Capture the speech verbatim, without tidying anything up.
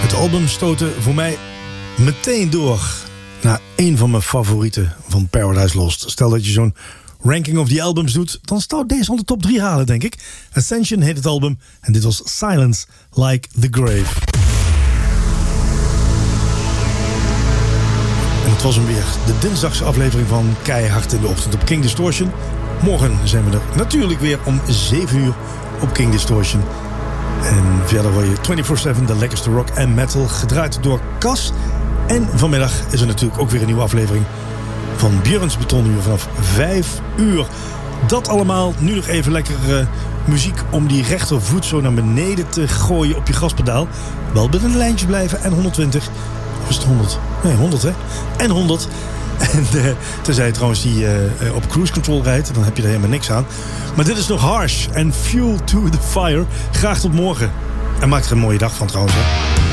Het album stootte voor mij meteen door naar één van mijn favorieten van Paradise Lost. Stel dat je zo'n ranking of die albums doet, dan zou deze al de top drie halen, denk ik. Ascension heet het album en dit was Silence Like the Grave. En het was hem weer, de dinsdagse aflevering van Keihard in de Ochtend op King Distortion. Morgen zijn we er natuurlijk weer om zeven uur op King Distortion. En verder hoor je vierentwintig zeven de lekkerste rock en metal, gedraaid door Cas. En vanmiddag is er natuurlijk ook weer een nieuwe aflevering van Björns Betonuur vanaf vijf uur. Dat allemaal, nu nog even lekker uh, muziek om die rechtervoet zo naar beneden te gooien op je gaspedaal. Wel binnen de lijntjes blijven en honderdtwintig. Of is het honderd? Nee, honderd hè. En honderd. En uh, tenzij je trouwens die uh, op cruise control rijdt, dan heb je er helemaal niks aan. Maar dit is nog Harsh en Fuel to the Fire. Graag tot morgen. En maak er een mooie dag van trouwens hè.